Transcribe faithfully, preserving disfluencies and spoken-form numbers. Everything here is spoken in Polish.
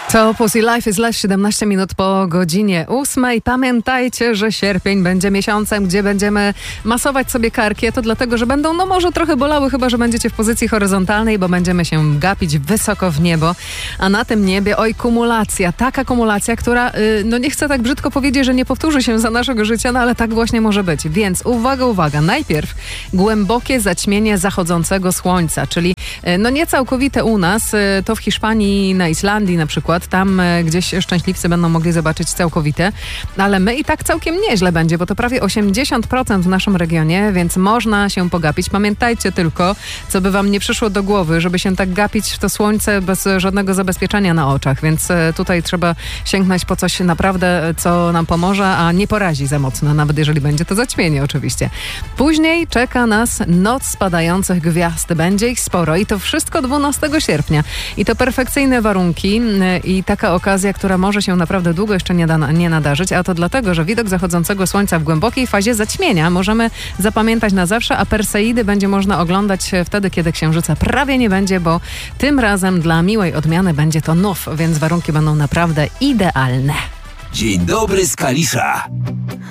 To Pussy Life is Life, siedemnaście minut po godzinie ósmej. Pamiętajcie, że sierpień będzie miesiącem, gdzie będziemy masować sobie karki. To dlatego, że będą no może trochę bolały, chyba że będziecie w pozycji horyzontalnej, bo będziemy się gapić wysoko w niebo. A na tym niebie, oj, kumulacja. Taka kumulacja, która, yy, no nie chcę tak brzydko powiedzieć, że nie powtórzy się za naszego życia, no ale tak właśnie może być. Więc uwaga, uwaga. Najpierw głębokie zaćmienie zachodzącego słońca, czyli yy, no nie całkowite u nas, yy, to w Hiszpanii, na Islandii na przykład. Tam e, gdzieś szczęśliwcy będą mogli zobaczyć całkowite, ale my i tak całkiem nieźle będzie, bo to prawie osiemdziesiąt procent w naszym regionie, więc można się pogapić. Pamiętajcie tylko, co by wam nie przyszło do głowy, żeby się tak gapić w to słońce bez żadnego zabezpieczenia na oczach, więc e, tutaj trzeba sięgnąć po coś naprawdę, co nam pomoże, a nie porazi za mocno, nawet jeżeli będzie to zaćmienie oczywiście. Później czeka nas noc spadających gwiazd. Będzie ich sporo i to wszystko dwunastego sierpnia. I to perfekcyjne warunki e, i taka okazja, która może się naprawdę długo jeszcze nie, da, nie nadarzyć, a to dlatego, że widok zachodzącego słońca w głębokiej fazie zaćmienia możemy zapamiętać na zawsze, a Perseidy będzie można oglądać wtedy, kiedy księżyca prawie nie będzie, bo tym razem dla miłej odmiany będzie to nów, więc warunki będą naprawdę idealne. Dzień dobry z Kalisza.